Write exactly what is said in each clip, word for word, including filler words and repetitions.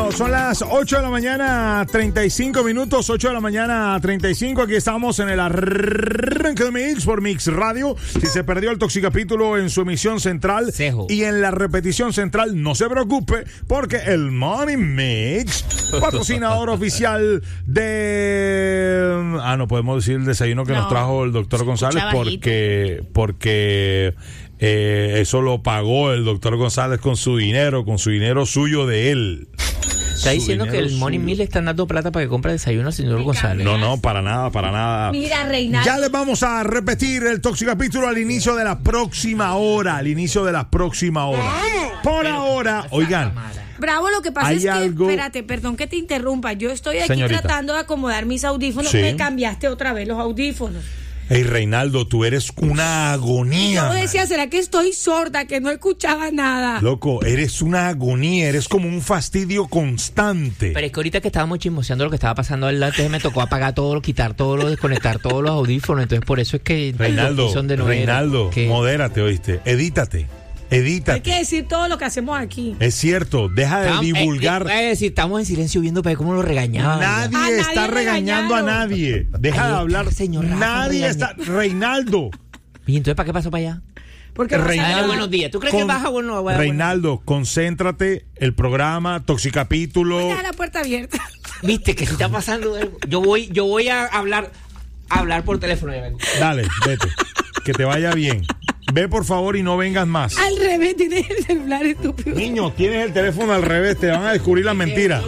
Bueno, son las ocho de la mañana, treinta y cinco minutos, ocho de la mañana, treinta y cinco. Aquí estamos en el arranque de Mix por Mix Radio. Si se perdió el Toxicapítulo en su emisión central Cejo. y en la repetición central, no se preocupe, porque el Morning Mix, patrocinador oficial de... Ah, no podemos decir el desayuno que No. nos trajo el doctor González bajito. porque... porque eh, eso lo pagó el doctor González con su dinero, con su dinero suyo de él. Está Su diciendo que dinero el Morning suyo. Mill le están dando plata para que compre desayuno al señor González. No, no, para nada, para nada. Mira, Reinaldo. Ya les vamos a repetir el Toxicapítulo al inicio de la próxima hora, al inicio de la próxima hora. Por ahora, oigan, Bravo, lo que pasa Hay es que, algo- espérate, perdón que te interrumpa, yo estoy aquí Señorita. tratando de acomodar mis audífonos, Sí. me cambiaste otra vez los audífonos. hey Reinaldo, tú eres una agonía. Yo decía, ¿será que estoy sorda, que no escuchaba nada? Loco, eres una agonía, eres como un fastidio constante. Pero es que ahorita que estábamos chismoseando lo que estaba pasando adelante, me tocó apagar todo, lo, quitar todo, lo, desconectar todos los audífonos. Entonces, por eso es que. Reinaldo, son de nuevo. Reinaldo, Que- modérate, ¿oíste? Edítate, Hay edítate. que decir todo lo que hacemos aquí. Es cierto, deja de Estamos- divulgar. eh, eh, es decir, estamos en silencio viendo para ver cómo lo regañaban. Nadie A nadie está regañando a regañaron. nadie. Deja Ahí de está hablar. el señor Rafa Nadie regaña. está. Reinaldo. ¿Y entonces para qué pasó para allá? Porque vas a- Reinaldo. Dale, buenos días. ¿Tú crees que baja o no? Bueno, Reinaldo, concéntrate. El programa, Toxicapítulo. Deja la puerta abierta. Viste que si está pasando algo. Yo voy, yo voy a hablar, a hablar por teléfono. Ya ven. Dale, vete. Que te vaya bien. Ve, por favor, y no vengas más. Al revés, tienes el celular estúpido. Niño, tienes el teléfono al revés. Te van a descubrir las mentiras.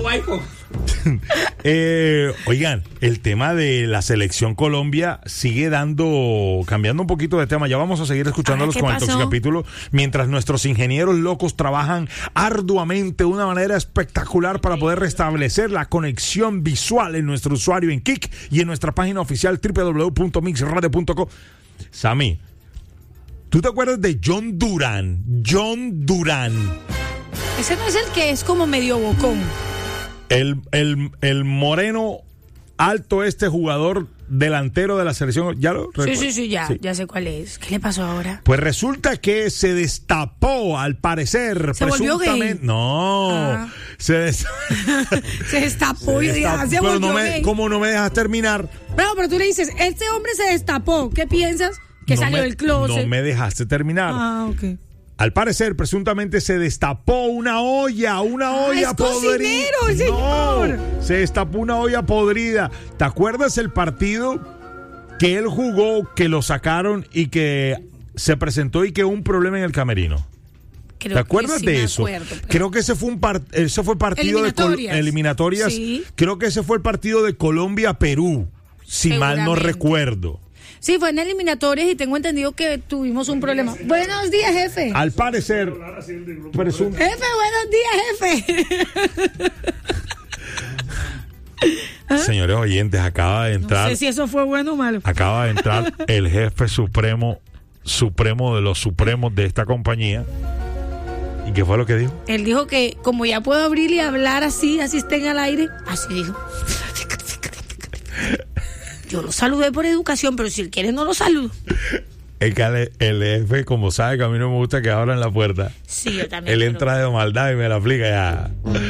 Eh, oigan, el tema de la selección Colombia sigue dando, cambiando un poquito de tema. Ya vamos a seguir escuchándolos Ah, ¿qué con el pasó? Toxicapítulo, mientras nuestros ingenieros locos trabajan arduamente de una manera espectacular para poder restablecer la conexión visual en nuestro usuario en Kik y en nuestra página oficial doble u doble u doble u punto mix radio punto com. Sammy, ¿tú te acuerdas de John Durán? John Durán. Ese no es el que es como medio bocón. El, el, el moreno alto, este jugador delantero de la selección, ¿ya lo Sí, recuerdas? sí, sí, ya, Sí. ya sé cuál es. ¿Qué le pasó ahora? Pues resulta que se destapó, al parecer, ¿Se volvió presuntamente. gay? No, Ah. se, des- Se destapó se y dije, destapó, ah, se pero volvió no me, gay. ¿cómo no me dejas terminar? Bueno, pero tú le dices, este hombre se destapó. ¿Qué piensas? Que No salió me- del closet. No me dejaste terminar. Ah, ok. Al parecer, presuntamente se destapó una olla, una Ah, olla es podrida. cocinero, el señor. No, se destapó una olla podrida. ¿Te acuerdas el partido que él jugó, que lo sacaron y que se presentó y que hubo un problema en el camerino? Creo ¿Te acuerdas que sí de me eso? acuerdo, pero- Creo que ese fue un par- ese fue partido de Col- Eliminatorias. eliminatorias. Sí. Creo que ese fue el partido de Colombia-Perú, si mal no Seguramente. recuerdo. Sí, fue en eliminatorias y tengo entendido que tuvimos un problema. Buenos días, jefe. Al parecer, presum- Jefe, buenos días, jefe. señores oyentes, acaba de entrar. No sé si eso fue bueno o malo. Acaba de entrar el jefe supremo, supremo de los supremos de esta compañía. ¿Y qué fue lo que dijo? Él dijo que como ya puedo abrir y hablar así, así estén al aire, así dijo. Yo lo saludé por educación, pero si él quiere no lo saludo. El, que el, el jefe, como sabe que a mí no me gusta que abran la puerta, Sí, yo también. él pero- entra de maldad y me la aplica ya.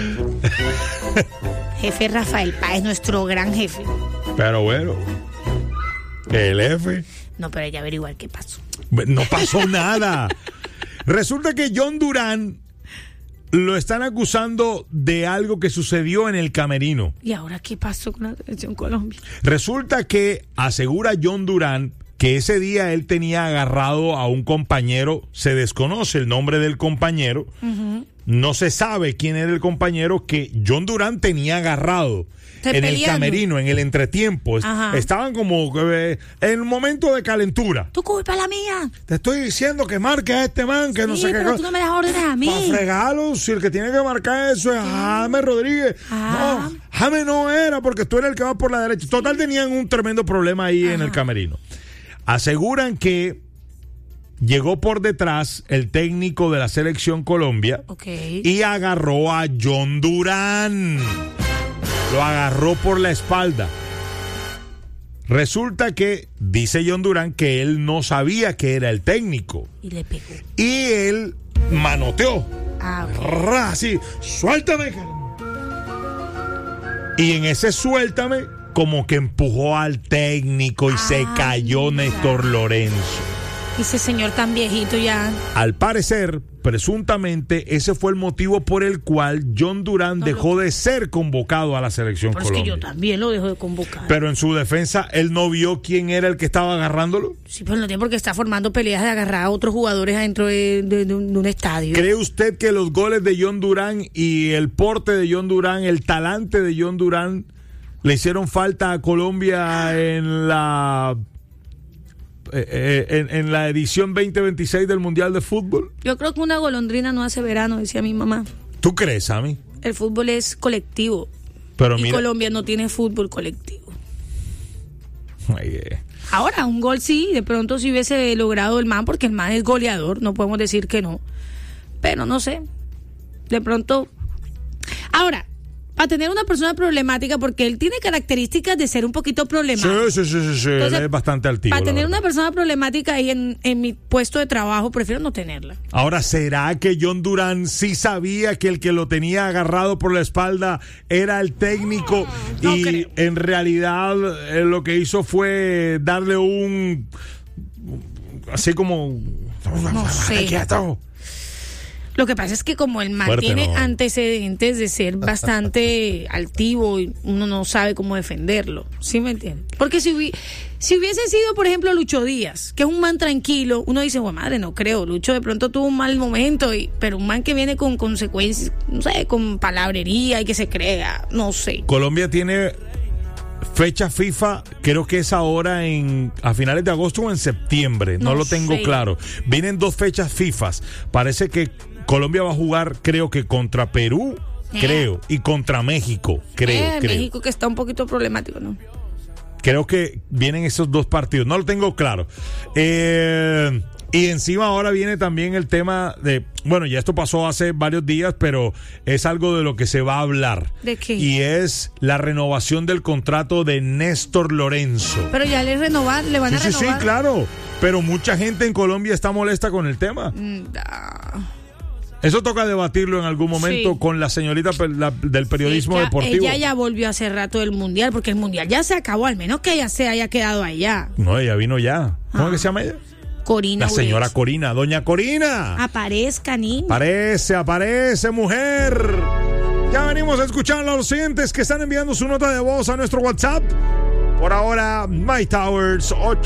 Jefe Rafael Páez, nuestro gran jefe. Pero bueno, el jefe, No, pero ya averiguar qué pasó. no pasó nada. Resulta que John Durán lo están acusando de algo que sucedió en el camerino. ¿Y ahora qué pasó con la selección Colombia? Resulta que asegura John Durán que ese día él tenía agarrado a un compañero, se desconoce el nombre del compañero, uh-huh. No se sabe quién era el compañero que John Durán tenía agarrado Te en peleando. el camerino, en el entretiempo. Ajá. Estaban como eh, en un momento de calentura. Tu culpa es la mía. Te estoy diciendo que marque a este man, que Sí, no sé qué pero cosa. tú no me das órdenes a mí. Para fregarlo, si el que tiene que marcar eso es James Rodríguez. Ah. No, James no era, porque tú eres el que va por la derecha. Total, tenían un tremendo problema ahí Ajá. en el camerino. Aseguran que llegó por detrás el técnico de la selección Colombia Ok. y agarró a John Durán. Lo agarró por la espalda. Resulta que, dice John Durán, que él no sabía que era el técnico. Y le pegó. Y él manoteó. Ah, ok. Ra, así, suéltame. Y en ese suéltame, como que empujó al técnico y Ay, se cayó mira. Néstor Lorenzo. Ese señor tan viejito ya. Al parecer, presuntamente, ese fue el motivo por el cual John Durán no, dejó lo... de ser convocado a la selección Pero Colombia. Es que yo también lo dejo de convocar. Pero en su defensa, él no vio quién era el que estaba agarrándolo. Sí, pero no tiene porque está formando peleas de agarrar a otros jugadores adentro de, de, de, un, de un estadio. ¿Cree usted que los goles de John Durán y el porte de John Durán, el talante de John Durán, le hicieron falta a Colombia en la... Eh, eh, en, en la edición veinte veintiséis del Mundial de Fútbol? Yo creo que una golondrina no hace verano, decía mi mamá. ¿Tú crees, Sammy? El fútbol es colectivo. Pero y mira... Colombia no tiene fútbol colectivo. Ay, eh. Ahora, un gol sí, de pronto sí hubiese logrado el man, porque el man es goleador, no podemos decir que no. Pero no sé, de pronto... Ahora... a tener una persona problemática, porque él tiene características de ser un poquito problemático. Sí, sí, sí, sí, sí. Entonces, él es bastante altivo. Para tener una persona problemática ahí en, en mi puesto de trabajo, prefiero no tenerla. Ahora, ¿será que John Durán sí sabía que el que lo tenía agarrado por la espalda era el técnico? No, y creo. En realidad eh, lo que hizo fue darle un... así como... no sé. Quieto. Lo que pasa es que como el man Fuerte, tiene no. antecedentes de ser bastante altivo, y uno no sabe cómo defenderlo, ¿sí me entiendes? Porque si, hubi- si hubiese sido, por ejemplo, Lucho Díaz, que es un man tranquilo, uno dice, bueno, madre, no creo, Lucho de pronto tuvo un mal momento, y, pero un man que viene con consecuencias, no sé, con palabrería y que se crea, no sé. Colombia tiene fecha FIFA, creo que es ahora en a finales de agosto o en septiembre, no, no lo tengo sé. claro. Vienen dos fechas FIFA, parece que Colombia va a jugar, creo que contra Perú, eh. creo, y contra México, creo, eh, creo. México que está un poquito problemático, ¿no? Creo que vienen esos dos partidos, no lo tengo claro. Eh, y encima ahora viene también el tema de, bueno, ya esto pasó hace varios días, pero es algo de lo que se va a hablar. ¿De qué? Y es la renovación del contrato de Néstor Lorenzo. Pero ya le renovar, le van sí, a renovar. Sí, sí, claro, pero mucha gente en Colombia está molesta con el tema. Da. Eso toca debatirlo en algún momento sí. con la señorita la, del periodismo ella, deportivo. Ella ya volvió hace rato del mundial, porque el mundial ya se acabó, al menos que ella se haya quedado allá. No, ella vino ya. ¿Cómo ah. es que se llama ella? Corina. La señora Ures. Corina, doña Corina. Aparezca, niña. Aparece, aparece, mujer. Ya venimos a escuchar a los oyentes que están enviando su nota de voz a nuestro WhatsApp. Por ahora, My Towers ocho.